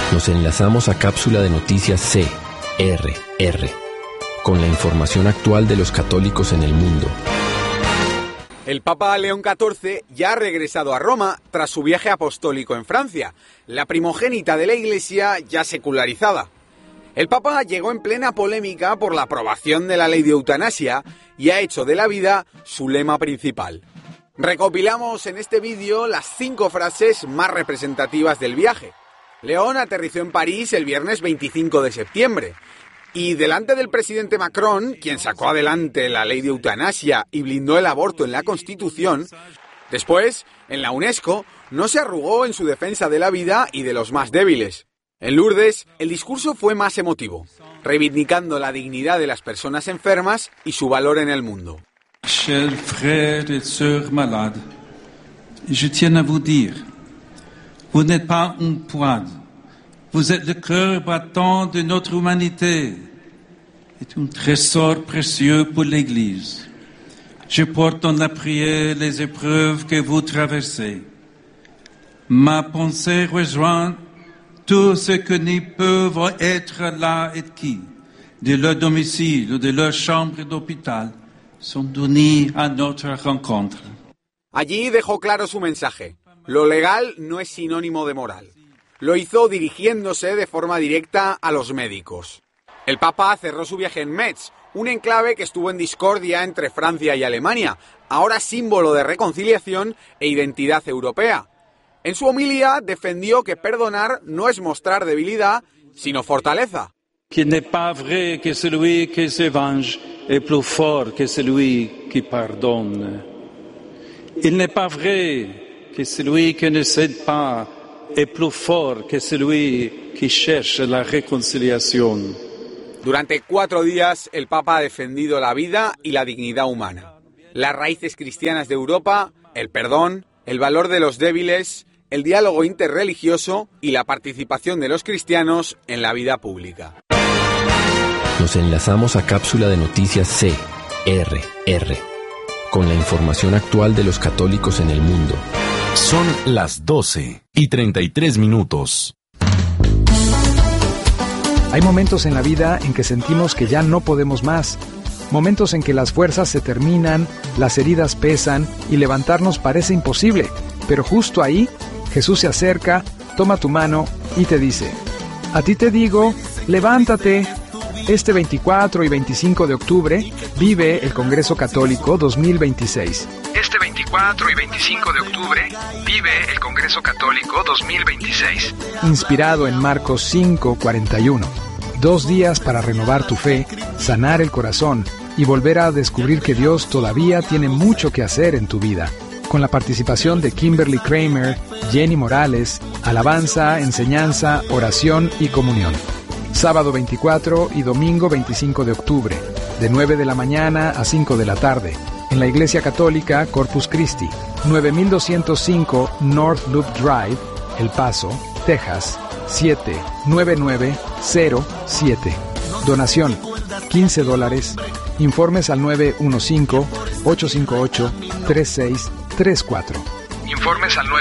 Nos enlazamos a cápsula de noticias CRR, con la información actual de los católicos en el mundo. El Papa León XIV ya ha regresado a Roma tras su viaje apostólico en Francia, la primogénita de la Iglesia ya secularizada. El Papa llegó en plena polémica por la aprobación de la ley de eutanasia y ha hecho de la vida su lema principal. Recopilamos en este vídeo las 5 frases más representativas del viaje. León aterrizó en París el viernes 25 de septiembre y delante del presidente Macron, quien sacó adelante la ley de eutanasia y blindó el aborto en la Constitución, después, en la UNESCO, no se arrugó en su defensa de la vida y de los más débiles. En Lourdes, el discurso fue más emotivo, reivindicando la dignidad de las personas enfermas y su valor en el mundo. Chers frères et sœurs malades, je tiens à vous dire, vous n'êtes pas un poids, vous êtes le cœur battant de notre humanité, c'est un trésor précieux pour l'Église. Je porte dans la prière les épreuves que vous traversez. Ma pensée rejoint tous ceux qui ne peuvent être là et qui, de leur domicile ou de leur chambre d'hôpital, sont unis à notre rencontre. Allí dejó claro su mensaje. Lo legal no es sinónimo de moral. Lo hizo dirigiéndose de forma directa a los médicos. El Papa cerró su viaje en Metz, un enclave que estuvo en discordia entre Francia y Alemania, ahora símbolo de reconciliación e identidad europea. En su homilía defendió que perdonar no es mostrar debilidad, sino fortaleza. Qu'il n'est pas vrai que celui qui se venge est plus fort que celui qui pardonne. Il n'est pas vrai que celui qui ne cède pas est plus fort que celui qui cherche la réconciliation. Durante 4 días, el Papa ha defendido la vida y la dignidad humana, las raíces cristianas de Europa, el perdón, el valor de los débiles, el diálogo interreligioso y la participación de los cristianos en la vida pública. Nos enlazamos a cápsula de noticias CRR, con la información actual de los católicos en el mundo. Son las 12:33. Hay momentos en la vida en que sentimos que ya no podemos más. Momentos en que las fuerzas se terminan, las heridas pesan y levantarnos parece imposible. Pero justo ahí, Jesús se acerca, toma tu mano y te dice: a ti te digo, levántate. Este 24 y 25 de octubre vive el Congreso Católico 2026. Este 24 y 25 de octubre vive el Congreso Católico 2026. Inspirado en Marcos 5:41. 2 días para renovar tu fe, sanar el corazón y volver a descubrir que Dios todavía tiene mucho que hacer en tu vida. Con la participación de Kimberly Kramer, Jenny Morales, alabanza, enseñanza, oración y comunión. Sábado 24 y domingo 25 de octubre, de 9 de la mañana a 5 de la tarde, en la Iglesia Católica Corpus Christi, 9205 North Loop Drive, El Paso, Texas, 79907. Donación, $15. Informes al 915-858-3634. Informes al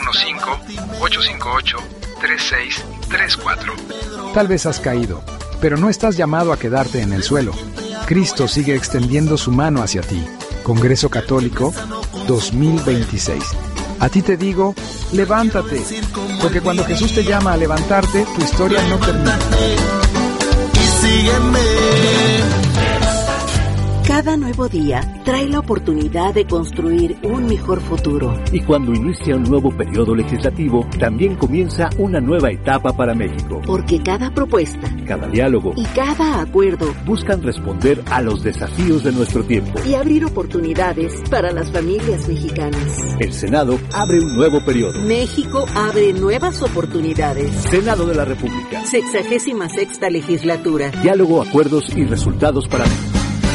915-858-3634. Tal vez has caído, pero no estás llamado a quedarte en el suelo. Cristo sigue extendiendo su mano hacia ti. Congreso Católico 2026. A ti te digo, levántate, porque cuando Jesús te llama a levantarte, tu historia no termina. Y sígueme. Cada nuevo día trae la oportunidad de construir un mejor futuro. Y cuando inicia un nuevo periodo legislativo, también comienza una nueva etapa para México. Porque cada propuesta, cada diálogo y cada acuerdo buscan responder a los desafíos de nuestro tiempo y abrir oportunidades para las familias mexicanas. El Senado abre un nuevo periodo. México abre nuevas oportunidades. Senado de la República. 66ª legislatura. Diálogo, acuerdos y resultados para México.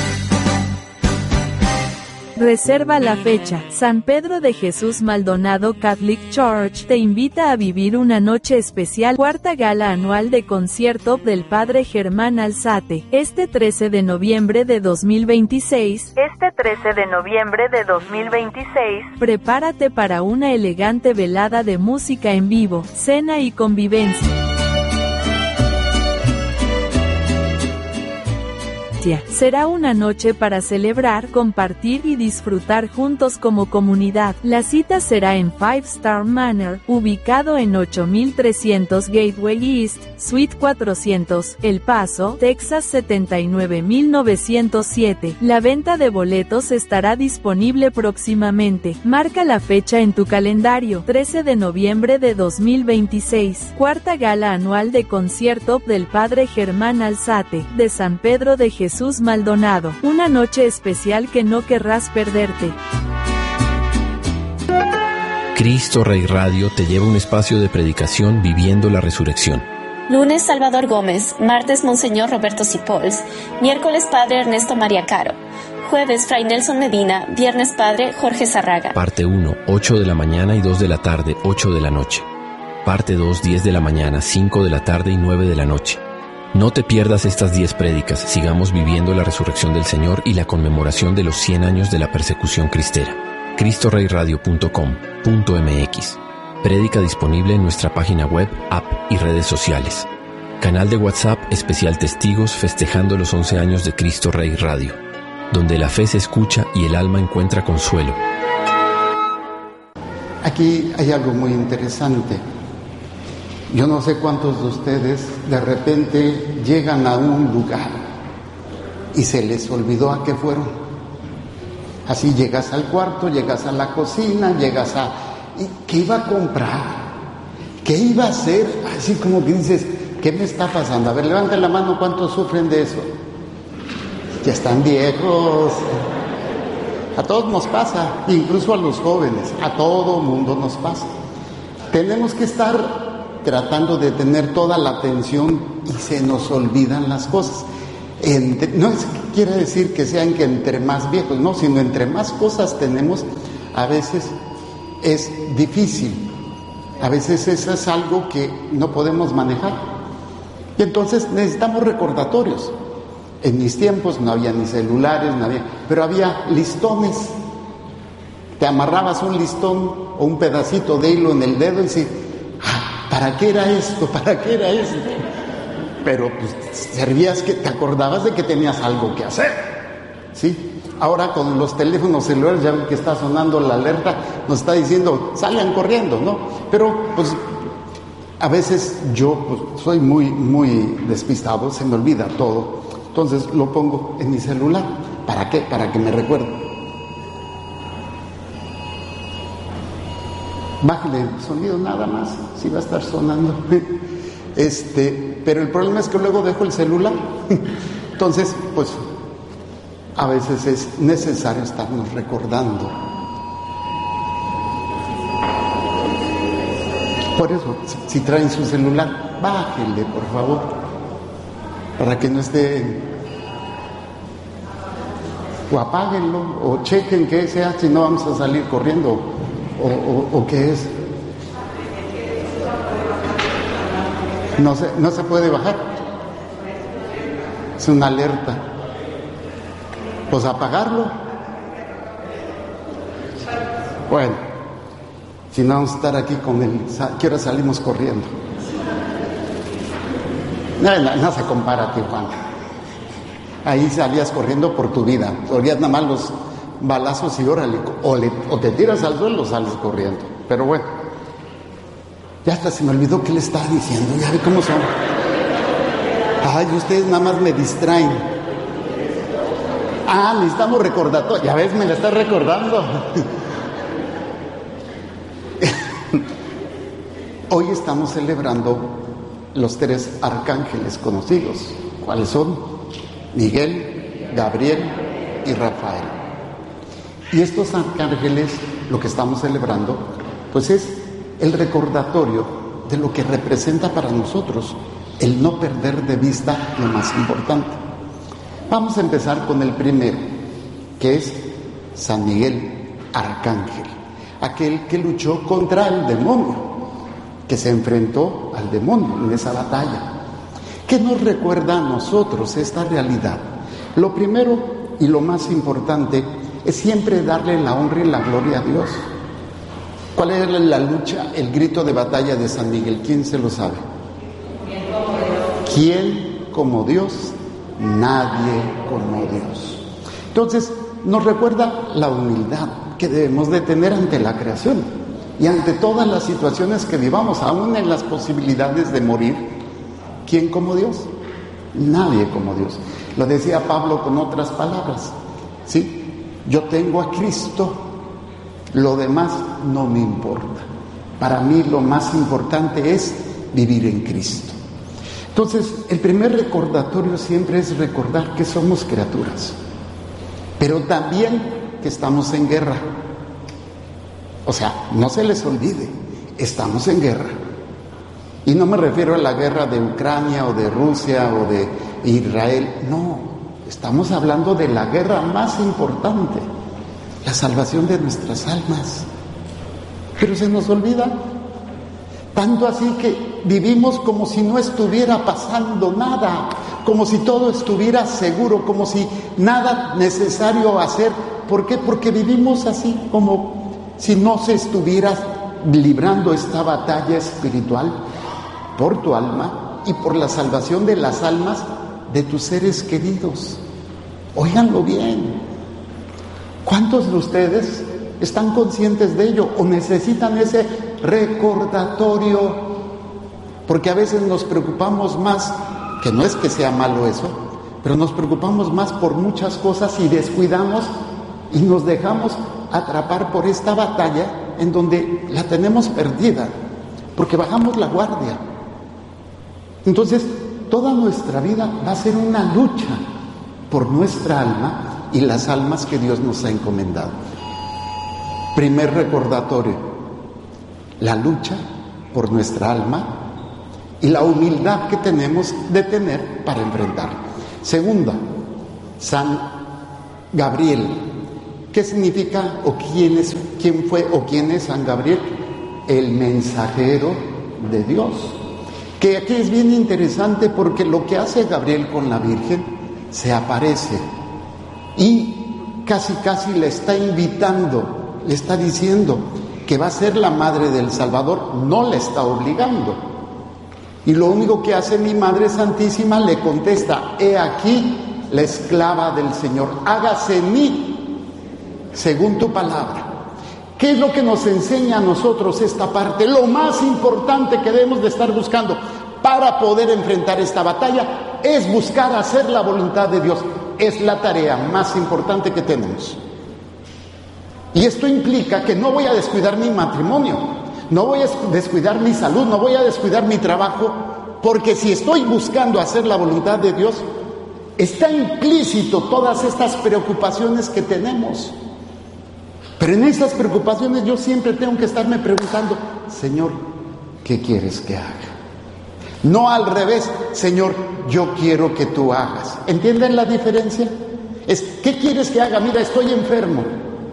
Reserva la fecha. San Pedro de Jesús Maldonado Catholic Church te invita a vivir una noche especial, 4ª gala anual de concierto del Padre Germán Alzate, este 13 de noviembre de 2026. Prepárate para una elegante velada de música en vivo, cena y convivencia. Eucaristía. Será una noche para celebrar, compartir y disfrutar juntos como comunidad. La cita será en Five Star Manor, ubicado en 8300 Gateway East, Suite 400, El Paso, Texas 79907. La venta de boletos estará disponible próximamente. Marca la fecha en tu calendario. 13 de noviembre de 2026. Cuarta gala anual de concierto del Padre Germán Alzate, de San Pedro de Jesús Maldonado. Una noche especial que no querrás perderte. Cristo Rey Radio te lleva a un espacio de predicación viviendo la resurrección. Lunes, Salvador Gómez. Martes, Monseñor Roberto Sipols. Miércoles, Padre Ernesto María Caro. Jueves, Fray Nelson Medina. Viernes, Padre Jorge Zarraga. Parte 1, 8 de la mañana y 2 de la tarde, 8 de la noche. Parte 2, 10 de la mañana, 5 de la tarde y 9 de la noche. No te pierdas estas 10 prédicas. Sigamos viviendo la resurrección del Señor y la conmemoración de los 100 años de la persecución cristera. CristoReyRadio.com.mx. Prédica disponible en nuestra página web, app y redes sociales. Canal de WhatsApp especial Testigos festejando los 11 años de Cristo Rey Radio, donde la fe se escucha y el alma encuentra consuelo. Aquí hay algo muy interesante. Yo no sé cuántos de ustedes de repente llegan a un lugar y se les olvidó a qué fueron. Así llegas al cuarto, llegas a la cocina, llegas a... ¿Qué iba a comprar? ¿Qué iba a hacer? Así como que dices, ¿qué me está pasando? A ver, levanten la mano, ¿cuántos sufren de eso? Ya están viejos. A todos nos pasa, incluso a los jóvenes, a todo mundo nos pasa. Tenemos que estar tratando de tener toda la atención y se nos olvidan las cosas. No quiere decir que sean que entre más viejos, no, sino entre más cosas tenemos, a veces es difícil, a veces eso es algo que no podemos manejar. Y entonces necesitamos recordatorios. En mis tiempos no había ni celulares, pero había listones. Te amarrabas un listón o un pedacito de hilo en el dedo y decías, ¿para qué era esto? ¿Para qué era esto? Pero pues servías que te acordabas de que tenías algo que hacer, ¿sí? Ahora con los teléfonos celulares ya ven que está sonando la alerta, nos está diciendo, salgan corriendo, ¿no? Pero pues a veces yo pues, soy muy despistado, se me olvida todo. Entonces lo pongo en mi celular. ¿Para qué? Para que me recuerde. Bájale el sonido nada más, si va a estar sonando. Pero el problema es que luego dejo el celular. Entonces, pues, a veces es necesario estarnos recordando. Por eso, si traen su celular, bájenle, por favor, para que no esté, o apáguenlo, o chequen qué sea, si no vamos a salir corriendo, o qué es. No se puede bajar. Es una alerta. Pues apagarlo. Bueno, si no vamos a estar aquí con él, ¿qué hora salimos corriendo? No se compara a Tijuana. Ahí salías corriendo por tu vida. Oías nada más los balazos y órale, o te tiras al suelo o sales corriendo. Pero bueno, ya hasta se me olvidó qué le estaba diciendo. Ya ve cómo son. Ay, ustedes nada más me distraen. Necesitamos recordatorio. Ya ves, me la estás recordando. Hoy estamos celebrando los 3 arcángeles conocidos. ¿Cuáles son? Miguel, Gabriel y Rafael. Y estos arcángeles, lo que estamos celebrando, pues es el recordatorio de lo que representa para nosotros el no perder de vista lo más importante. Vamos a empezar con el primero, que es San Miguel, arcángel, aquel que luchó contra el demonio, que se enfrentó al demonio en esa batalla. ¿Qué nos recuerda a nosotros esta realidad? Lo primero y lo más importante es siempre darle la honra y la gloria a Dios. ¿Cuál era la lucha, el grito de batalla de San Miguel? ¿Quién se lo sabe? ¿Quién como Dios nadie como Dios. Entonces, nos recuerda la humildad que debemos de tener ante la creación y ante todas las situaciones que vivamos, aún en las posibilidades de morir. ¿Quién como Dios? Nadie como Dios. Lo decía Pablo con otras palabras, ¿sí? Yo tengo a Cristo, lo demás no me importa. Para mí lo más importante es vivir en Cristo. Entonces, el primer recordatorio siempre es recordar que somos criaturas, pero también que estamos en guerra. O sea, no se les olvide, estamos en guerra. Y no me refiero a la guerra de Ucrania o de Rusia o de Israel, no, estamos hablando de la guerra más importante, la salvación de nuestras almas. Pero se nos olvida, tanto así que vivimos como si no estuviera pasando nada, como si todo estuviera seguro, como si nada necesario hacer. ¿Por qué? Porque vivimos así, como si no se estuviera librando esta batalla espiritual por tu alma y por la salvación de las almas de tus seres queridos. Óiganlo bien. ¿Cuántos de ustedes están conscientes de ello o necesitan ese recordatorio? Porque a veces nos preocupamos más, que no es que sea malo eso, pero nos preocupamos más por muchas cosas y descuidamos y nos dejamos atrapar por esta batalla en donde la tenemos perdida, porque bajamos la guardia. Entonces, toda nuestra vida va a ser una lucha por nuestra alma y las almas que Dios nos ha encomendado. Primer recordatorio, la lucha por nuestra alma y la humildad que tenemos de tener para enfrentar. Segunda, San Gabriel. ¿Qué significa o quién fue o quién es San Gabriel? El mensajero de Dios. Que aquí es bien interesante porque lo que hace Gabriel con la Virgen, se aparece y casi le está invitando, le está diciendo que va a ser la madre del Salvador, no le está obligando. Y lo único que hace mi Madre Santísima, le contesta: he aquí la esclava del Señor, hágase en mí según tu palabra. ¿Qué es lo que nos enseña a nosotros esta parte? Lo más importante que debemos de estar buscando para poder enfrentar esta batalla es buscar hacer la voluntad de Dios. Es la tarea más importante que tenemos. Y esto implica que no voy a descuidar mi matrimonio, no voy a descuidar mi salud, no voy a descuidar mi trabajo, porque si estoy buscando hacer la voluntad de Dios, está implícito todas estas preocupaciones que tenemos. Pero en esas preocupaciones yo siempre tengo que estarme preguntando: Señor, ¿qué quieres que haga? No al revés: Señor, yo quiero que tú hagas. ¿Entienden la diferencia? Es: ¿qué quieres que haga? Mira, estoy enfermo.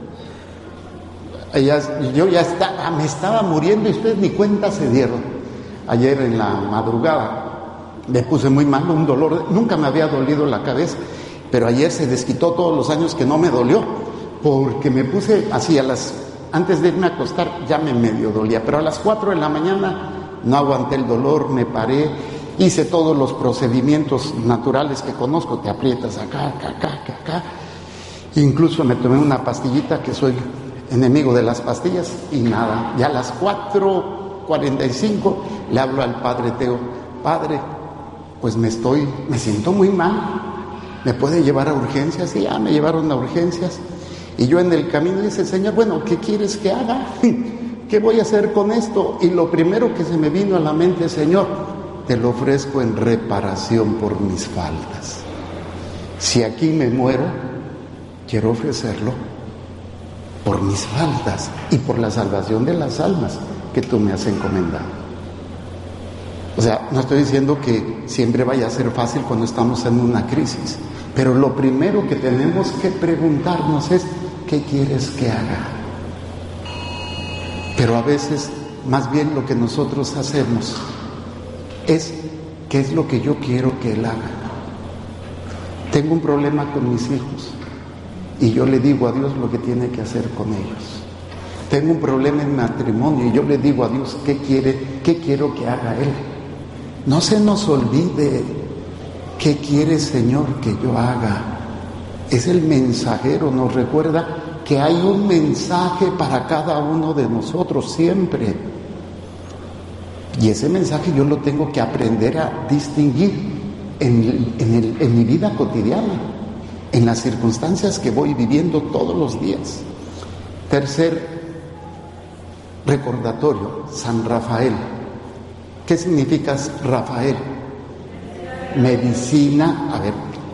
Yo ya me estaba muriendo y ustedes ni cuenta se dieron. Ayer en la madrugada me puse muy mal, un dolor, nunca me había dolido la cabeza, pero ayer se desquitó todos los años que no me dolió, porque me puse así antes de irme a acostar ya me medio dolía, pero a las 4 de la mañana no aguanté el dolor, me paré, hice todos los procedimientos naturales que conozco, te aprietas acá, incluso me tomé una pastillita, que soy enemigo de las pastillas, y nada. Ya a las 4:45 le hablo al padre Teo: Padre, pues me siento muy mal, ¿me puede llevar a urgencias? Y ya me llevaron a urgencias, y yo en el camino dice: Señor, bueno, ¿qué quieres que haga? ¿Qué voy a hacer con esto? Y lo primero que se me vino a la mente: Señor, te lo ofrezco en reparación por mis faltas. Si aquí me muero, quiero ofrecerlo por mis faltas y por la salvación de las almas que tú me has encomendado. O sea, no estoy diciendo que siempre vaya a ser fácil cuando estamos en una crisis, pero lo primero que tenemos que preguntarnos es: ¿qué quieres que haga? Pero a veces, más bien lo que nosotros hacemos es: ¿qué es lo que yo quiero que él haga? Tengo un problema con mis hijos y yo le digo a Dios lo que tiene que hacer con ellos. Tengo un problema en matrimonio y yo le digo a Dios qué quiero que haga Él. No se nos olvide ¿Qué quiere, Señor, que yo haga? Es el mensajero, nos recuerda que hay un mensaje para cada uno de nosotros siempre. Y ese mensaje yo lo tengo que aprender a distinguir en mi vida cotidiana, en las circunstancias que voy viviendo todos los días. Tercer recordatorio, San Rafael. ¿Qué significa Rafael? Medicina, a ver.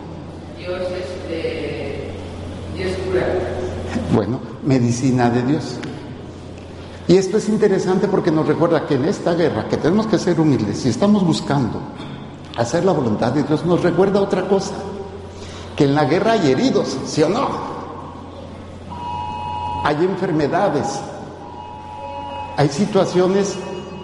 Dios cura. Bueno, medicina de Dios. Y esto es interesante porque nos recuerda que en esta guerra, que tenemos que ser humildes y estamos buscando hacer la voluntad de Dios, nos recuerda otra cosa, que en la guerra hay heridos, ¿sí o no? Hay enfermedades, hay situaciones.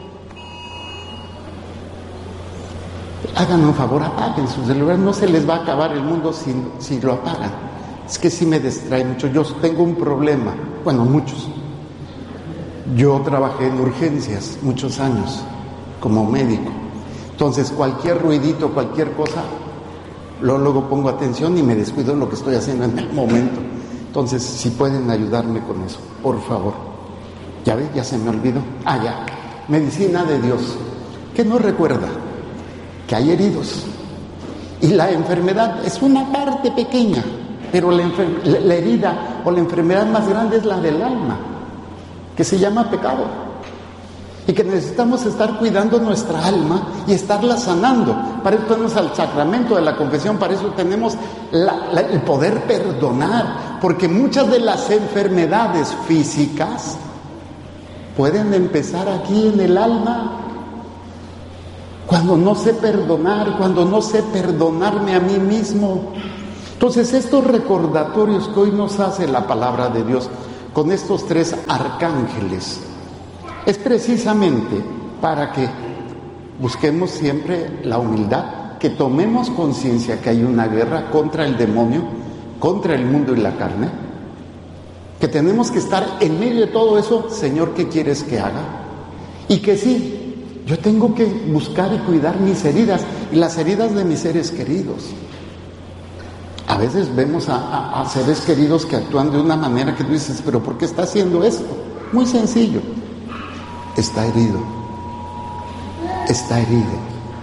Hagan un favor, apaguen sus celulares, no se les va a acabar el mundo si lo apagan. Es que sí me distrae mucho, yo tengo un problema, bueno, muchos. Yo trabajé en urgencias muchos años como médico, entonces cualquier ruidito, cualquier cosa, luego pongo atención y me descuido en lo que estoy haciendo en el momento. Entonces, si pueden ayudarme con eso, por favor. ¿Ya ves? Ya se me olvidó. Ya. Medicina de Dios. ¿Qué nos recuerda? Que hay heridos. Y la enfermedad es una parte pequeña, pero la herida o la enfermedad más grande es la del alma, que se llama pecado. Y que necesitamos estar cuidando nuestra alma y estarla sanando. Para eso tenemos al sacramento de la confesión, para eso tenemos el poder perdonar, porque muchas de las enfermedades físicas pueden empezar aquí en el alma. Cuando no sé perdonar, cuando no sé perdonarme a mí mismo. Entonces, estos recordatorios que hoy nos hace la palabra de Dios con estos 3 arcángeles, es precisamente para que busquemos siempre la humildad, que tomemos conciencia que hay una guerra contra el demonio, contra el mundo y la carne, que tenemos que estar en medio de todo eso. Señor, ¿qué quieres que haga? Y que sí, yo tengo que buscar y cuidar mis heridas y las heridas de mis seres queridos. A veces vemos a seres queridos que actúan de una manera que tú dices, ¿pero por qué está haciendo esto? Muy sencillo. Está herido. Está herido.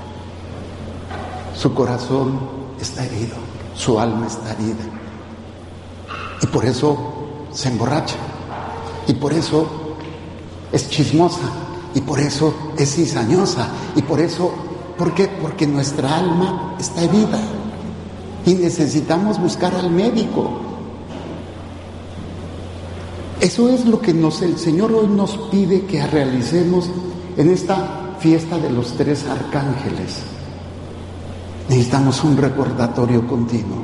Su corazón está herido. Su alma está herida. Y por eso se emborracha. Y por eso es chismosa. Y por eso es cizañosa. Y por eso, ¿por qué? Porque nuestra alma está herida. Y necesitamos buscar al médico. Eso es lo que el Señor hoy nos pide que realicemos en esta fiesta de los 3 arcángeles. Necesitamos un recordatorio continuo.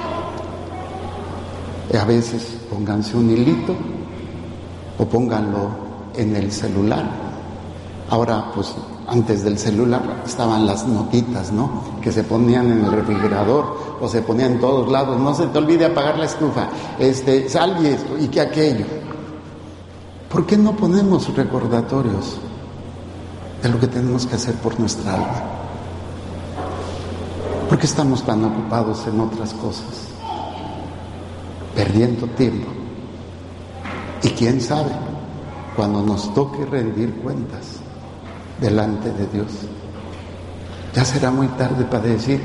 A veces pónganse un hilito o pónganlo en el celular. Ahora, pues, antes del celular estaban las notitas, ¿no? Que se ponían en el refrigerador o se ponían en todos lados. No se te olvide apagar la estufa. Sal y esto y que aquello. ¿Por qué no ponemos recordatorios de lo que tenemos que hacer por nuestra alma? ¿Por qué estamos tan ocupados en otras cosas? Perdiendo tiempo. Y quién sabe, cuando nos toque rendir cuentas delante de Dios, ya será muy tarde para decir,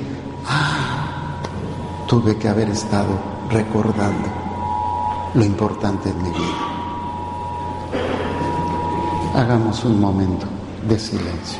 tuve que haber estado recordando lo importante en mi vida. Hagamos un momento de silencio.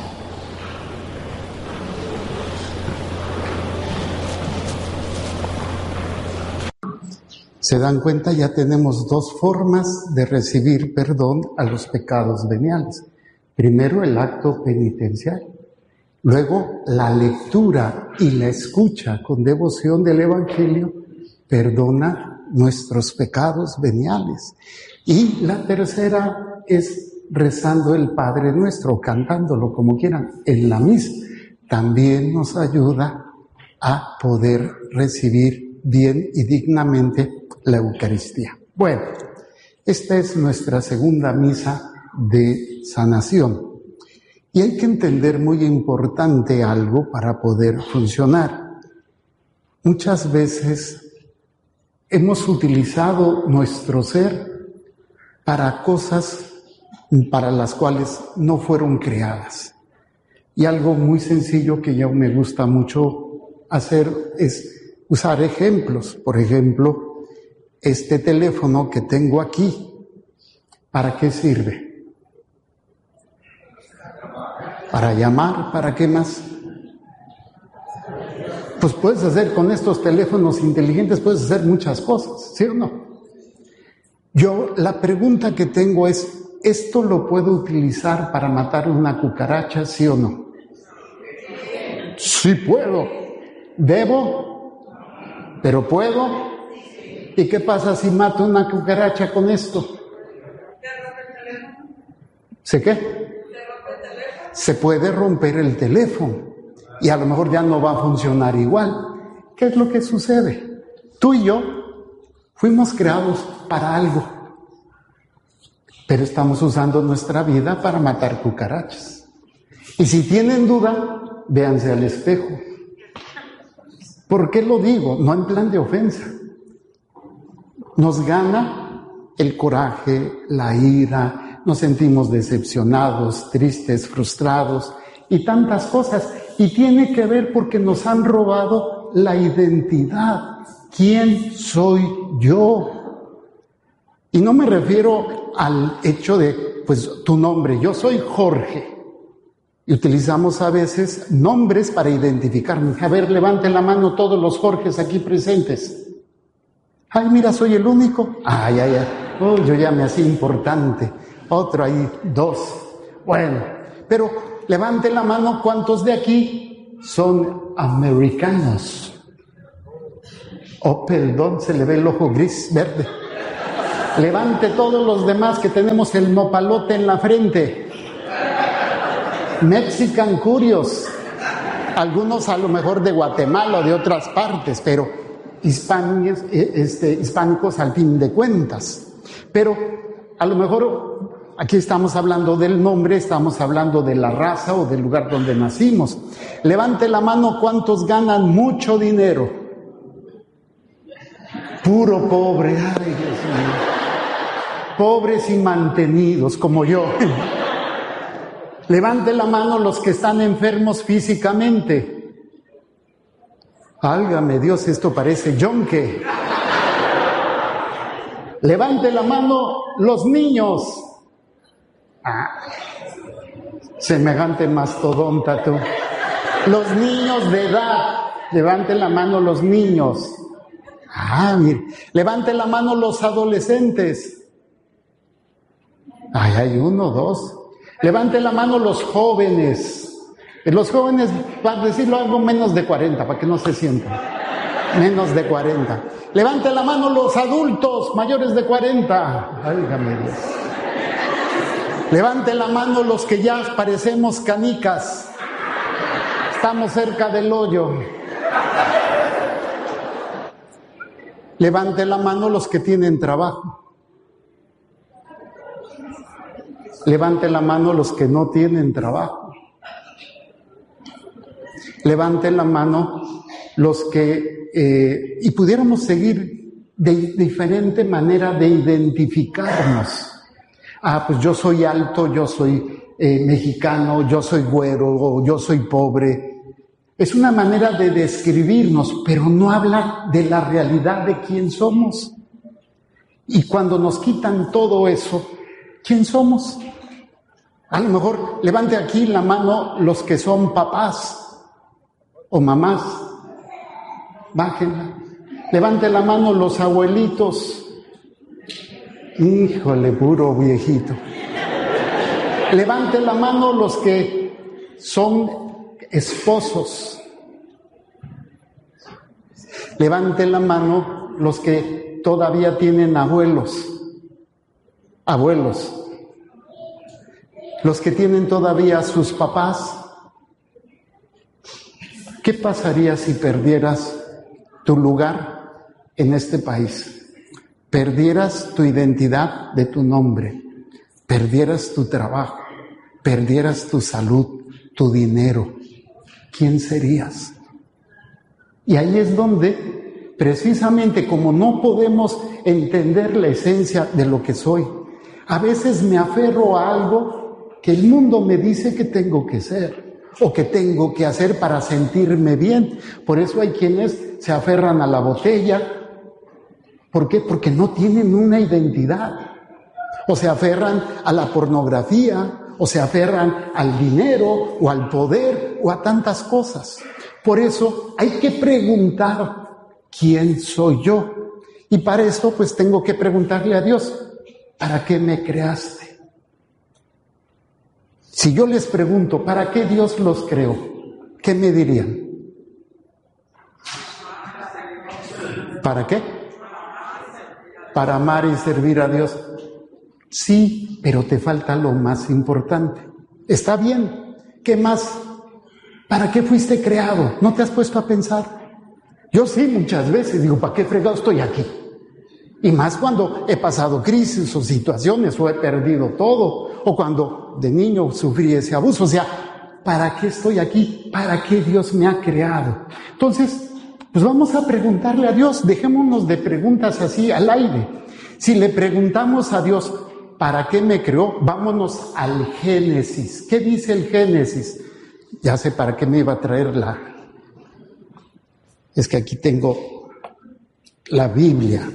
¿Se dan cuenta? Ya tenemos 2 formas de recibir perdón a los pecados veniales. Primero, el acto penitencial. Luego, la lectura y la escucha con devoción del Evangelio perdona nuestros pecados veniales. Y la tercera es rezando el Padre Nuestro, cantándolo como quieran, en la misa. También nos ayuda a poder recibir bien y dignamente la Eucaristía. Bueno, esta es nuestra segunda misa de sanación. Y hay que entender muy importante algo para poder funcionar. muchas veces hemos utilizado nuestro ser para cosas para las cuales no fueron creadas. Y algo muy sencillo que yo me gusta mucho hacer es usar ejemplos. Por ejemplo, este teléfono que tengo aquí, ¿para qué sirve? Para llamar, ¿para qué más? Pues puedes hacer con estos teléfonos inteligentes, puedes hacer muchas cosas, ¿sí o no? Yo, la pregunta que tengo es, ¿esto lo puedo utilizar para matar una cucaracha, sí o no? Sí puedo. ¿Debo? ¿Pero puedo? ¿Y qué pasa si mato una cucaracha con esto? ¿Se qué? Se puede romper el teléfono y a lo mejor ya no va a funcionar igual. ¿Qué es lo que sucede? Tú y yo fuimos creados para algo, pero estamos usando nuestra vida para matar cucarachas. Y si tienen duda, véanse al espejo. ¿Por qué lo digo? No en plan de ofensa. Nos gana el coraje, la ira, nos sentimos decepcionados, tristes, frustrados y tantas cosas. Y tiene que ver porque nos han robado la identidad. ¿Quién soy yo? Y no me refiero al hecho de, pues, tu nombre. Yo soy Jorge. Y utilizamos a veces nombres para identificarnos. A ver, levanten la mano todos los Jorges aquí presentes. Ay, mira, soy el único. Ay. Oh, yo ya me hacía importante. Otro ahí, 2. Bueno, pero levanten la mano, ¿cuántos de aquí son americanos? Oh, perdón, se le ve el ojo gris, verde. Levante todos los demás que tenemos el nopalote en la frente. Mexican Curios, algunos a lo mejor de Guatemala o de otras partes, pero hispánicos al fin de cuentas. Pero a lo mejor aquí estamos hablando del nombre, estamos hablando de la raza o del lugar donde nacimos. Levante la mano, ¿cuántos ganan mucho dinero? Puro pobre, ay Dios mío. Pobres y mantenidos como yo. Levante la mano los que están enfermos físicamente. Válgame Dios, esto parece yonque. Levante la mano los niños. Semejante mastodonta tú. Los niños de edad. Levante la mano los niños. Mire. Levante la mano los adolescentes. Hay 1, 2. Levante la mano los jóvenes. Los jóvenes, para decirlo algo, menos de 40, para que no se sientan. Menos de 40. Levante la mano los adultos mayores de 40. Válgame Dios. Levante la mano los que ya parecemos canicas. Estamos cerca del hoyo. Levante la mano los que tienen trabajo. Levante la mano los que no tienen trabajo. Levante la mano los que, y pudiéramos seguir de diferente manera de identificarnos. Pues yo soy alto, yo soy mexicano, yo soy güero, o yo soy pobre. Es una manera de describirnos, pero no habla de la realidad de quién somos. Y cuando nos quitan todo eso, ¿quién somos? A lo mejor levante aquí la mano los que son papás o mamás. Bájenla. Levante la mano los abuelitos. Híjole, puro viejito. Levante la mano los que son esposos. Levante la mano los que todavía tienen abuelos. Los que tienen todavía a sus papás. ¿Qué pasaría si perdieras tu lugar en este país? Perdieras tu identidad de tu nombre, perdieras tu trabajo, perdieras tu salud, tu dinero. ¿Quién serías? Y ahí es donde, precisamente como no podemos entender la esencia de lo que soy, a veces me aferro a algo que el mundo me dice que tengo que ser o que tengo que hacer para sentirme bien. Por eso hay quienes se aferran a la botella. ¿Por qué? Porque no tienen una identidad. O se aferran a la pornografía, o se aferran al dinero, o al poder, o a tantas cosas. Por eso hay que preguntar, ¿quién soy yo? Y para esto pues tengo que preguntarle a Dios, ¿para qué me creaste? Si yo les pregunto, ¿para qué Dios los creó? ¿Qué me dirían? ¿Para qué? Para amar y servir a Dios. Sí, pero te falta lo más importante. Está bien. ¿Qué más? ¿Para qué fuiste creado? ¿No te has puesto a pensar? Yo sí, muchas veces digo, ¿para qué fregado estoy aquí? Y más cuando he pasado crisis o situaciones o he perdido todo, o cuando de niño sufrí ese abuso. O sea, ¿para qué estoy aquí? ¿Para qué Dios me ha creado? Entonces, pues vamos a preguntarle a Dios. Dejémonos de preguntas así al aire. Si le preguntamos a Dios, ¿para qué me creó? Vámonos al Génesis. ¿Qué dice el Génesis? Ya sé para qué me iba a traer Es que aquí tengo la Biblia.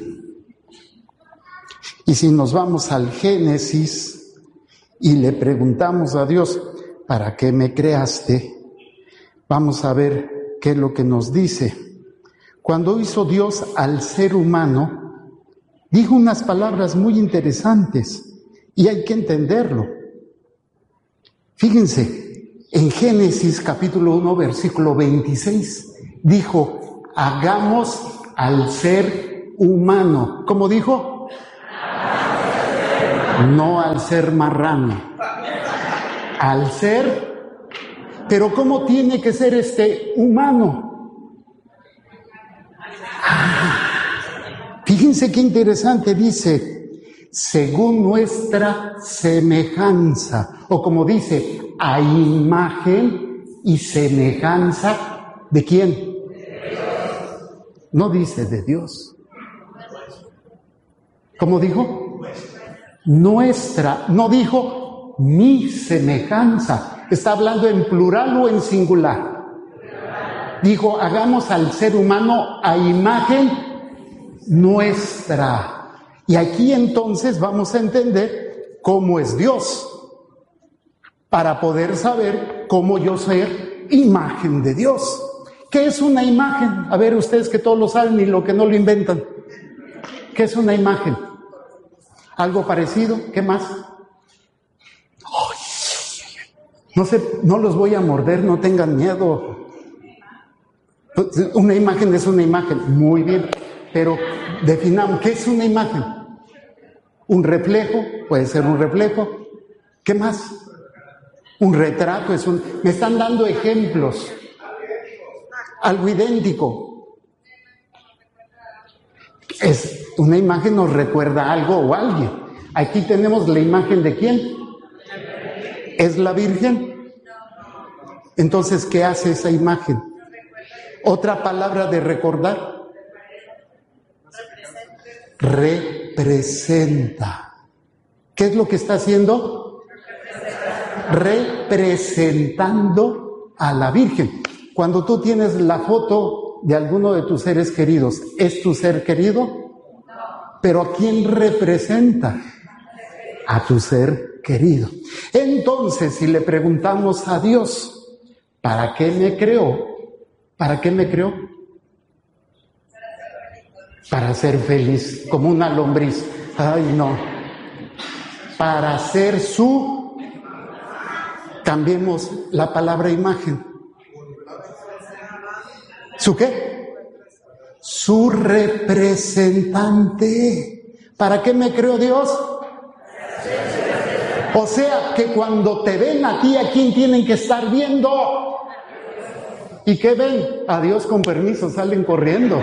Y si nos vamos al Génesis y le preguntamos a Dios, ¿para qué me creaste? Vamos a ver qué es lo que nos dice. Cuando hizo Dios al ser humano, dijo unas palabras muy interesantes y hay que entenderlo. Fíjense. En Génesis capítulo 1, versículo 26, dijo, hagamos al ser humano. ¿Cómo dijo? No al ser marrano. Al ser, pero ¿cómo tiene que ser este humano? Fíjense qué interesante, dice, según nuestra semejanza, o como dice, a imagen y semejanza ¿de quién? No dice de Dios. ¿Cómo dijo? Nuestra. No dijo mi semejanza. ¿Está hablando en plural o en singular? Dijo, hagamos al ser humano a imagen nuestra. Y aquí entonces vamos a entender cómo es Dios, para poder saber cómo yo ser imagen de Dios. ¿Qué es una imagen? A ver, ustedes que todos lo saben y lo que no lo inventan. ¿Qué es una imagen? ¿Algo parecido? ¿Qué más? No sé, no los voy a morder, no tengan miedo. Una imagen es una imagen, muy bien, pero definamos, ¿qué es una imagen? Un reflejo, puede ser un reflejo. ¿Qué más? Un retrato es un... Me están dando ejemplos. Algo idéntico. Es una imagen, nos recuerda algo o alguien. Aquí tenemos la imagen de ¿quién? ¿Es la Virgen? Entonces, ¿qué hace esa imagen? Otra palabra de recordar. Representa. ¿Qué es lo que está haciendo? Representando a la Virgen. Cuando tú tienes la foto de alguno de tus seres queridos, ¿es tu ser querido? ¿Pero a quién representa? A tu ser querido. Entonces, si le preguntamos a Dios, ¿para qué me creó? ¿Para qué me creó? Para ser feliz, como una lombriz. Ay, no. Para ser su... Cambiemos la palabra imagen. ¿Su qué? Su representante. ¿Para qué me creó Dios? O sea, que cuando te ven a ti, ¿a quién tienen que estar viendo? ¿Y qué ven? A Dios, con permiso, salen corriendo.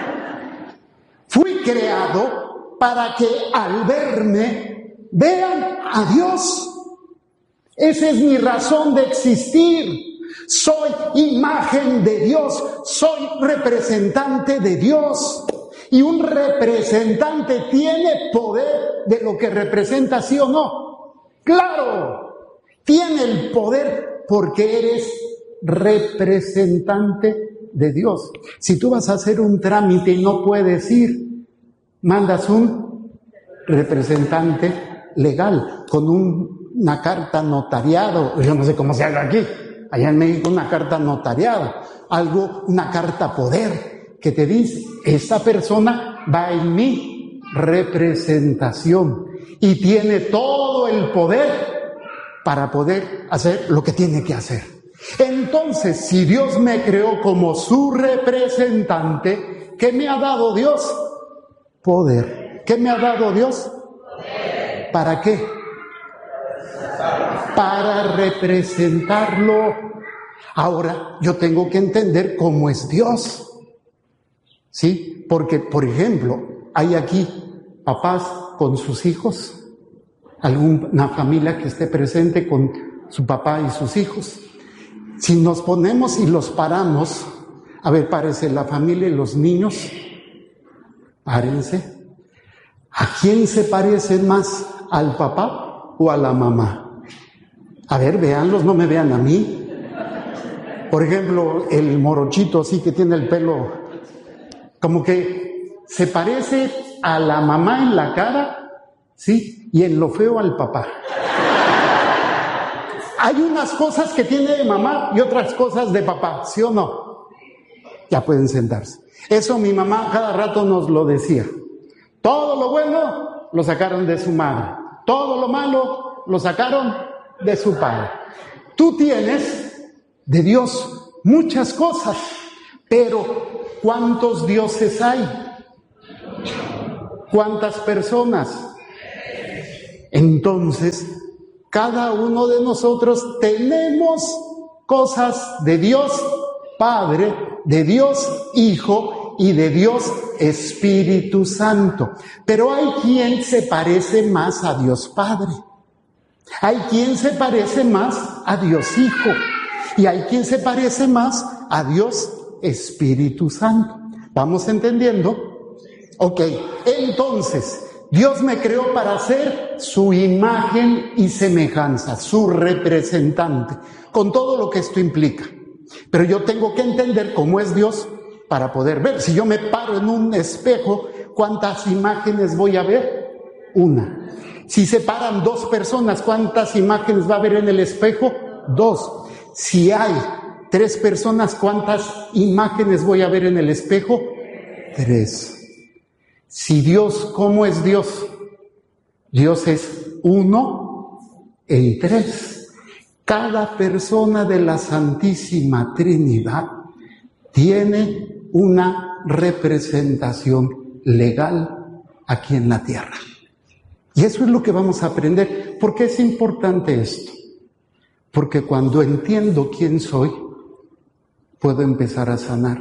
Fui creado para que al verme vean a Dios. Esa es mi razón de existir. Soy imagen de Dios, soy representante de Dios. Y un representante tiene poder de lo que representa, ¿sí o no? ¡Claro! Tiene el poder porque eres representante de Dios. Si tú vas a hacer un trámite y no puedes ir, mandas un representante legal con una carta notariada. Yo no sé cómo se haga aquí. Allá en México una carta notariada, una carta poder que te dice, esta persona va en mi representación y tiene todo el poder para poder hacer lo que tiene que hacer. Entonces, si Dios me creó como su representante, ¿qué me ha dado Dios? Poder. ¿Qué me ha dado Dios? Poder. ¿Para qué? Para representarlo. Ahora, yo tengo que entender cómo es Dios. ¿Sí? Porque, por ejemplo, hay aquí papás con sus hijos, alguna familia que esté presente con su papá y sus hijos. Si nos ponemos y los paramos, a ver, párense la familia y los niños, párense. ¿A quién se parece más? ¿Al papá o a la mamá? A ver, véanlos, no me vean a mí. Por ejemplo, el morochito así que tiene el pelo, como que se parece a la mamá en la cara, ¿sí? Y en lo feo al papá. Hay unas cosas que tiene de mamá y otras cosas de papá, ¿sí o no? Ya pueden sentarse. Eso mi mamá cada rato nos lo decía. Todo lo bueno lo sacaron de su madre. Todo lo malo lo sacaron de su padre. Tú tienes de Dios muchas cosas, pero ¿cuántos dioses hay? ¿Cuántas personas? Entonces, cada uno de nosotros tenemos cosas de Dios Padre, de Dios Hijo y de Dios Espíritu Santo. Pero hay quien se parece más a Dios Padre. Hay quien se parece más a Dios Hijo. Y hay quien se parece más a Dios Espíritu Santo. ¿Vamos entendiendo? Ok, entonces, Dios me creó para ser su imagen y semejanza, su representante, con todo lo que esto implica. Pero yo tengo que entender cómo es Dios para poder ver. Si yo me paro en un espejo, ¿cuántas imágenes voy a ver? Una. Si se paran dos personas, ¿cuántas imágenes va a haber en el espejo? Dos. Si hay tres personas, ¿cuántas imágenes voy a ver en el espejo? Tres. Si Dios, ¿cómo es Dios? Dios es uno en tres. Cada persona de la Santísima Trinidad tiene una representación legal aquí en la tierra. Y eso es lo que vamos a aprender. ¿Por qué es importante esto? Porque cuando entiendo quién soy, puedo empezar a sanar.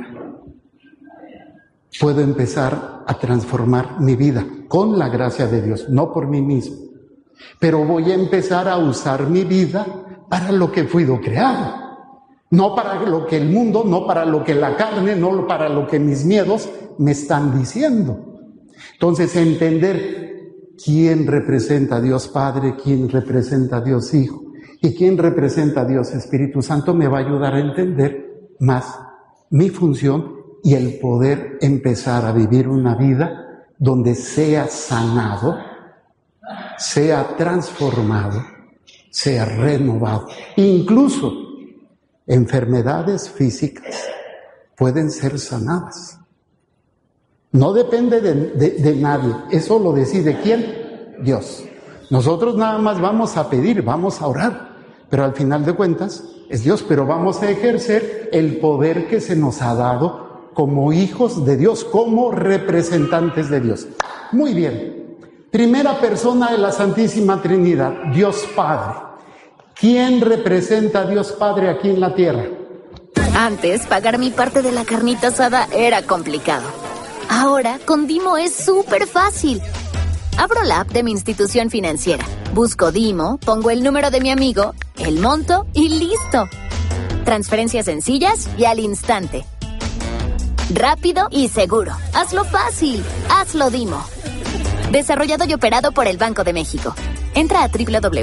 Puedo empezar a transformar mi vida con la gracia de Dios, no por mí mismo. Pero voy a empezar a usar mi vida para lo que fui creado. No para lo que el mundo, no para lo que la carne, no para lo que mis miedos me están diciendo. Entonces, entender quién representa a Dios Padre, quién representa a Dios Hijo y quién representa a Dios Espíritu Santo me va a ayudar a entender más mi función y el poder empezar a vivir una vida donde sea sanado, sea transformado, sea renovado. Incluso enfermedades físicas pueden ser sanadas. No depende de nadie. Eso lo decide ¿quién? Dios. Nosotros nada más vamos a pedir, vamos a orar. Pero al final de cuentas es Dios. Pero vamos a ejercer el poder que se nos ha dado como hijos de Dios, como representantes de Dios. Muy bien. Primera persona de la Santísima Trinidad, Dios Padre. ¿Quién representa a Dios Padre aquí en la tierra? Antes, pagar mi parte de la carnita asada era complicado. Ahora, con Dimo es súper fácil. Abro la app de mi institución financiera, busco Dimo, pongo el número de mi amigo, el monto y ¡listo! Transferencias sencillas y al instante. Rápido y seguro. Hazlo fácil. Hazlo Dimo. Desarrollado y operado por el Banco de México. Entra a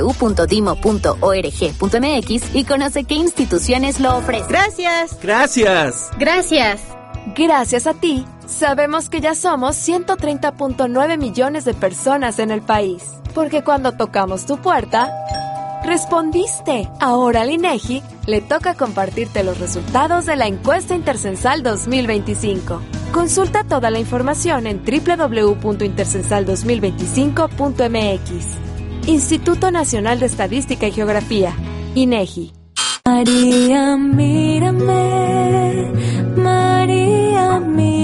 www.dimo.org.mx y conoce qué instituciones lo ofrecen. Gracias. Gracias. Gracias. Gracias a ti, sabemos que ya somos 130.9 millones de personas en el país. Porque cuando tocamos tu puerta, respondiste. Ahora al INEGI le toca compartirte los resultados de la encuesta Intercensal 2025. Consulta toda la información en www.intercensal2025.mx. Instituto Nacional de Estadística y Geografía, INEGI. María, mírame, María,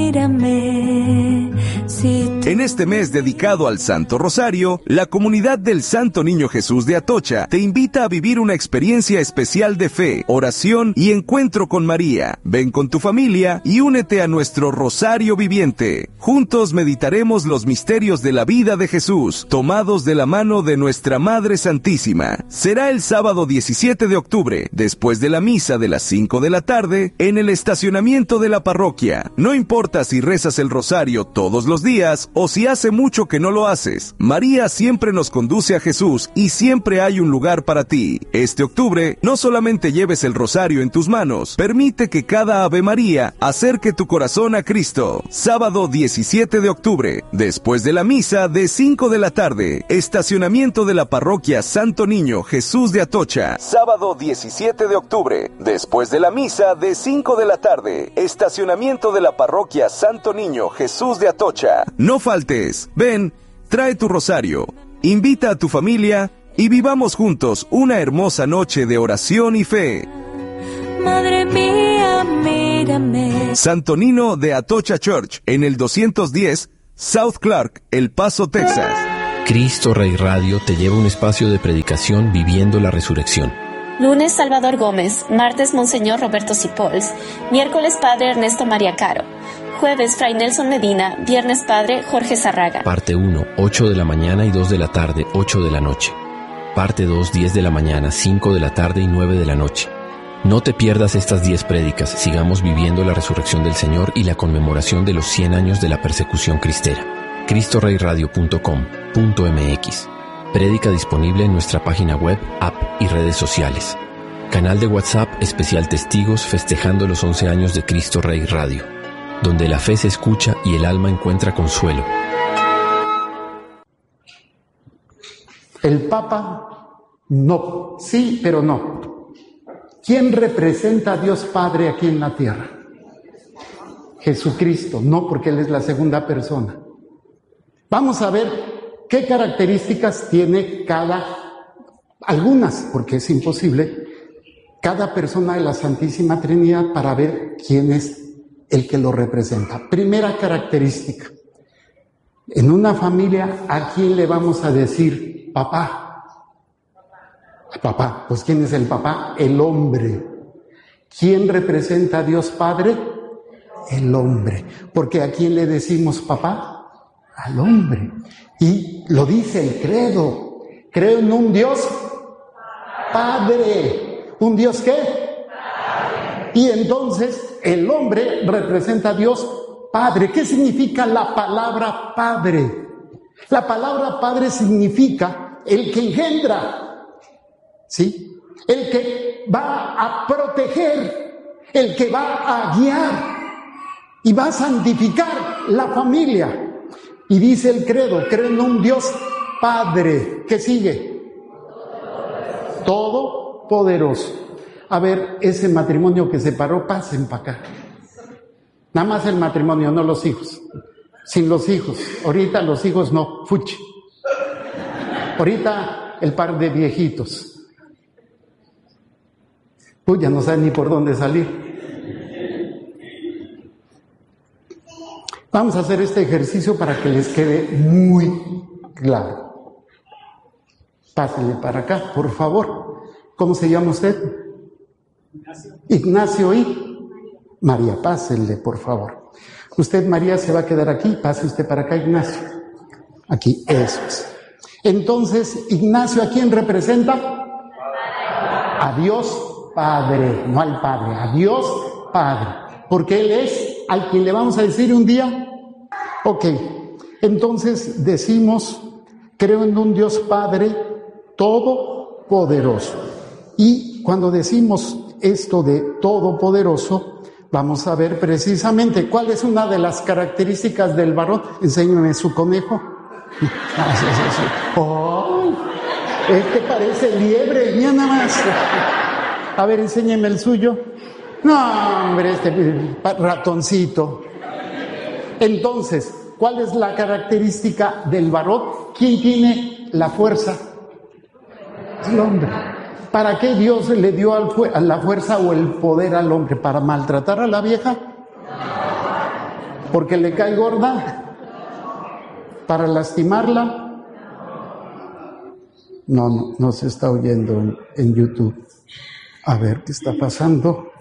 mírame. En este mes dedicado al Santo Rosario, la comunidad del Santo Niño Jesús de Atocha te invita a vivir una experiencia especial de fe, oración y encuentro con María. Ven con tu familia y únete a nuestro Rosario Viviente. Juntos meditaremos los misterios de la vida de Jesús, tomados de la mano de nuestra Madre Santísima. Será el sábado 17 de octubre, después de la misa de las 5 de la tarde, en el estacionamiento de la parroquia. No importa si rezas el rosario todos los días o si hace mucho que no lo haces, María siempre nos conduce a Jesús y siempre hay un lugar para ti. Este octubre, no solamente lleves el rosario en tus manos, permite que cada Ave María acerque tu corazón a Cristo. Sábado 17 de octubre, después de la misa de 5 de la tarde, estacionamiento de la parroquia Santo Niño Jesús de Atocha. Sábado 17 de octubre, después de la misa de 5 de la tarde, estacionamiento de la parroquia Santo Niño Jesús de Atocha. No faltes, ven, trae tu rosario, invita a tu familia y vivamos juntos una hermosa noche de oración y fe. Madre mía, mírame. Santo Nino de Atocha Church, en el 210 South Clark, El Paso, Texas. Cristo Rey Radio te lleva un espacio de predicación viviendo la resurrección. Lunes, Salvador Gómez. Martes, Monseñor Roberto Sipols. Miércoles, Padre Ernesto María Caro. Jueves, Fray Nelson Medina. Viernes, Padre Jorge Zarraga. Parte 1, 8 de la mañana y 2 de la tarde, 8 de la noche. Parte 2, 10 de la mañana, 5 de la tarde y 9 de la noche. No te pierdas estas 10 prédicas. Sigamos viviendo la resurrección del Señor y la conmemoración de los 100 años de la persecución cristera. CristoReyRadio.com.mx. Prédica disponible en nuestra página web, app y redes sociales. Canal de WhatsApp especial Testigos festejando los 11 años de Cristo Rey Radio, donde la fe se escucha y el alma encuentra consuelo. El Papa, no, sí, pero no. ¿Quién representa a Dios Padre aquí en la tierra? Jesucristo, no, porque Él es la segunda persona. Vamos a ver qué características tiene algunas, porque es imposible, cada persona de la Santísima Trinidad para ver quién es el que lo representa. Primera característica. En una familia, ¿a quién le vamos a decir papá? Papá. Pues ¿quién es el papá? El hombre. ¿Quién representa a Dios Padre? El hombre. Porque ¿a quién le decimos papá? Al hombre. Y lo dice el credo. Creo en un Dios Padre. ¿Un Dios qué? Padre. Y entonces el hombre representa a Dios Padre. ¿Qué significa la palabra Padre? La palabra Padre significa el que engendra, ¿sí? El que va a proteger, el que va a guiar y va a santificar la familia. Y dice el credo, creo en un Dios Padre. ¿Qué sigue? Todopoderoso. A ver, ese matrimonio que se paró, pasen para acá. Nada más el matrimonio, no los hijos. Sin los hijos. Ahorita los hijos no, fuchi. Ahorita el par de viejitos. Uy, ya no saben ni por dónde salir. Vamos a hacer este ejercicio para que les quede muy claro. Pásenle para acá, por favor. ¿Cómo se llama usted? Ignacio y María. Pásenle, por favor. Usted, María, se va a quedar aquí. Pase usted para acá, Ignacio. Aquí, eso es. Entonces, Ignacio, ¿a quién representa? A Dios Padre, no al Padre, a Dios Padre, porque Él es al quien le vamos a decir un día, ok, entonces decimos, creo en un Dios Padre todopoderoso. Y cuando decimos esto de todopoderoso, vamos a ver precisamente cuál es una de las características del varón. Enséñame su conejo. ¡Oh! Este parece liebre, mira nada más. A ver, enséñeme el suyo. No, hombre, este ratoncito. Entonces, ¿cuál es la característica del varón? ¿Quién tiene la fuerza? El hombre. ¿Para qué Dios le dio la fuerza o el poder al hombre? ¿Para maltratar a la vieja? ¿Porque le cae gorda? ¿Para lastimarla? No se está oyendo en YouTube. A ver, ¿qué está pasando?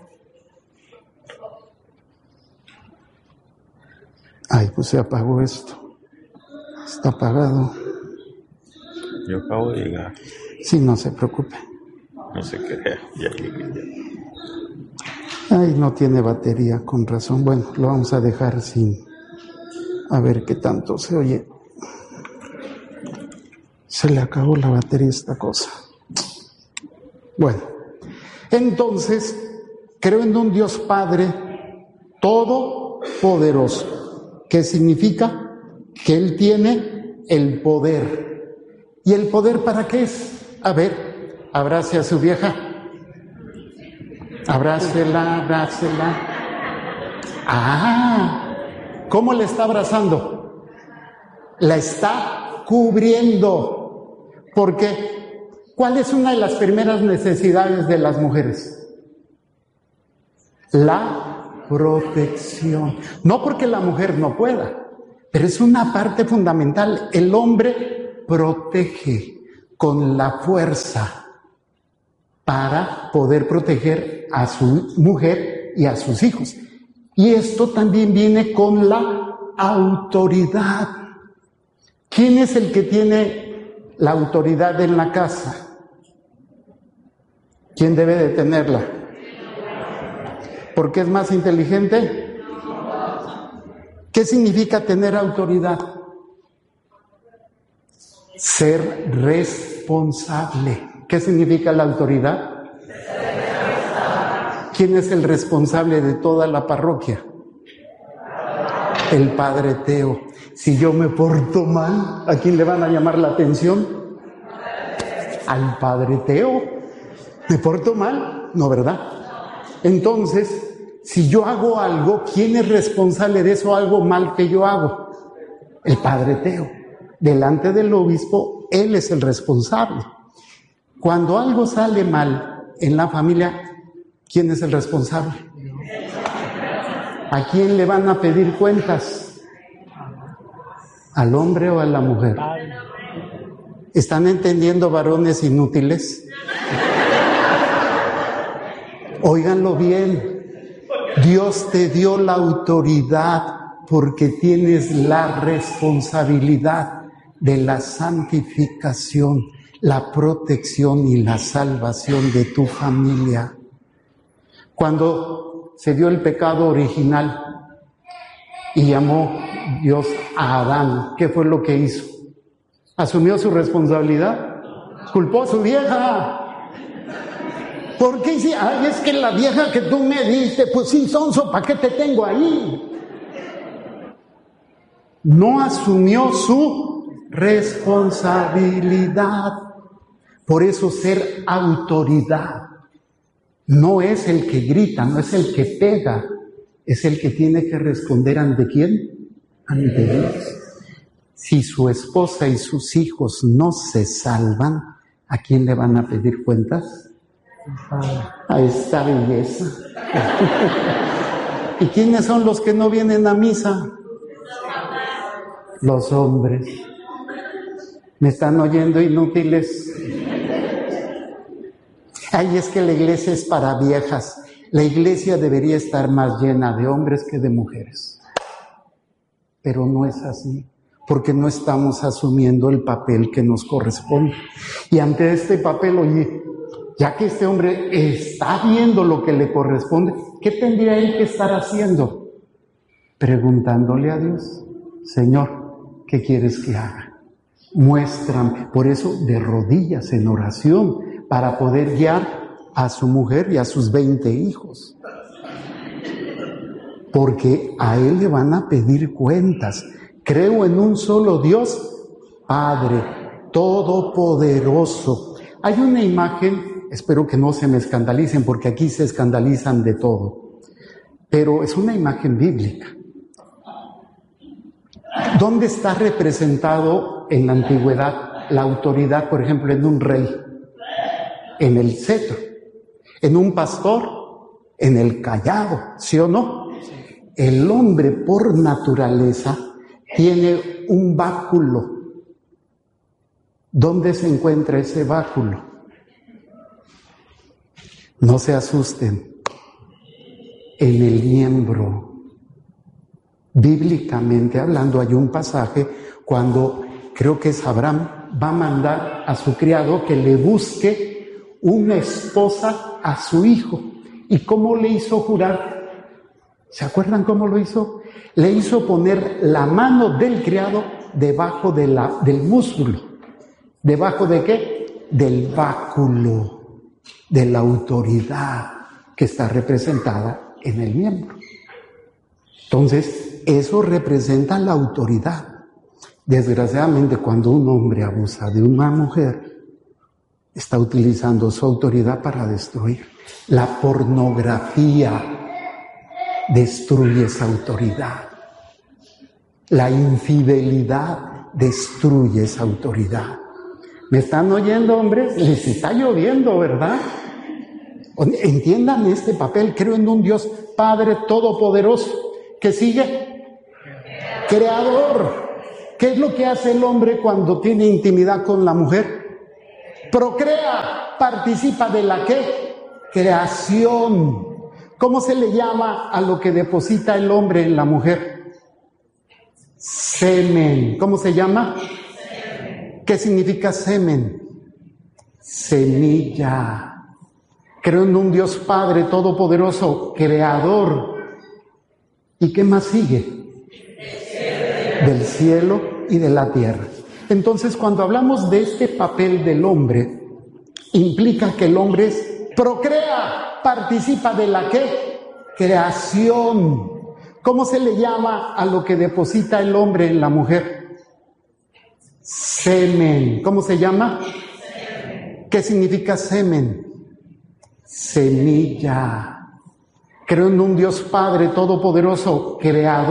Ay, pues se apagó esto. Está apagado. Yo acabo de llegar. Sí, no se preocupe. No se crea, ya llegué. Ay, no tiene batería, con razón. Bueno, lo vamos a dejar sin... A ver qué tanto se oye. Se le acabó la batería a esta cosa. Bueno, entonces, creo en un Dios Padre todopoderoso. ¿Qué significa? Que Él tiene el poder. ¿Y el poder para qué es? A ver, abrace a su vieja. Abrácela, abrácela. Ah, ¿cómo le está abrazando? La está cubriendo. Porque, ¿cuál es una de las primeras necesidades de las mujeres? La protección. No porque la mujer no pueda, pero es una parte fundamental. El hombre protege con la fuerza para poder proteger a su mujer y a sus hijos. Y esto también viene con la autoridad. ¿Quién es el que tiene la autoridad en la casa? ¿Quién debe de tenerla? ¿Porque es más inteligente? ¿Qué significa tener autoridad? Ser responsable. ¿Qué significa la autoridad? ¿Quién es el responsable de toda la parroquia? El Padre Teo. Si yo me porto mal, ¿a quién le van a llamar la atención? Al Padre Teo. ¿Me porto mal? No, ¿verdad? Entonces, si yo hago algo, ¿quién es responsable de eso algo mal que yo hago? El Padre Teo. Delante del obispo, él es el responsable. Cuando algo sale mal en la familia, ¿quién es el responsable? ¿A quién le van a pedir cuentas? ¿Al hombre o a la mujer? ¿Están entendiendo, varones inútiles? Óiganlo bien. Dios te dio la autoridad porque tienes la responsabilidad de la santificación, la protección y la salvación de tu familia. Cuando se dio el pecado original y llamó Dios a Adán, ¿qué fue lo que hizo? ¿Asumió su responsabilidad? Culpó a su vieja. ¿Por qué dice? Ay, es que la vieja que tú me diste, pues sí, sonso, ¿para qué te tengo ahí? No asumió su responsabilidad. Por eso ser autoridad no es el que grita, no es el que pega, es el que tiene que responder ante ¿quién? Ante Dios. Si su esposa y sus hijos no se salvan, ¿a quién le van a pedir cuentas? A esta belleza. ¿Y quiénes son los que no vienen a misa? Los hombres. ¿Me están oyendo, inútiles? Ay, es que la iglesia es para viejas. La iglesia debería estar más llena de hombres que de mujeres. Pero no es así, porque no estamos asumiendo el papel que nos corresponde. Y ante este papel, oye, Ya que este hombre está viendo lo que le corresponde, ¿qué tendría él que estar haciendo? Preguntándole a Dios, Señor, ¿qué quieres que haga? Muéstrame. Por eso, de rodillas en oración, para poder guiar a su mujer y a sus 20 hijos. Porque a él le van a pedir cuentas. Creo en un solo Dios, Padre Todopoderoso. Hay una imagen, espero que no se me escandalicen, porque aquí se escandalizan de todo, pero es una imagen bíblica. ¿Dónde está representado en la antigüedad la autoridad, por ejemplo, en un rey? En el cetro. En un pastor, en el cayado, ¿sí o no? El hombre por naturaleza tiene un báculo. ¿Dónde se encuentra ese báculo? No se asusten. En el miembro. Bíblicamente hablando, hay un pasaje cuando creo que es Abraham, va a mandar a su criado que le busque una esposa a su hijo. ¿Y cómo le hizo jurar? ¿Se acuerdan cómo lo hizo? Le hizo poner la mano del criado debajo del músculo. ¿Debajo de qué? Del báculo, de la autoridad que está representada en el miembro. Entonces, eso representa la autoridad. Desgraciadamente, cuando un hombre abusa de una mujer, está utilizando su autoridad para destruir. La pornografía destruye esa autoridad. La infidelidad destruye esa autoridad. ¿Me están oyendo, hombres? Les está lloviendo, ¿verdad? Entiendan este papel. Creo en un Dios Padre Todopoderoso. ¿Qué sigue? Creador. ¿Qué es lo que hace el hombre cuando tiene intimidad con la mujer? Procrea. Participa de la ¿qué? Creación. ¿Cómo se le llama a lo que deposita el hombre en la mujer? Semen. ¿Cómo se llama? ¿Qué significa semen? Semilla. Creo en un Dios Padre Todopoderoso, Creador. ¿Y qué más sigue? Del cielo y de la tierra. Entonces, cuando hablamos de este papel del hombre, implica que el hombre procrea, participa de la ¿qué? Creación. ¿Cómo se le llama a lo que deposita el hombre en la mujer? Semen. ¿Cómo se llama? Semen. ¿Qué significa semen? Semilla. Creo en un Dios Padre Todopoderoso, Creador.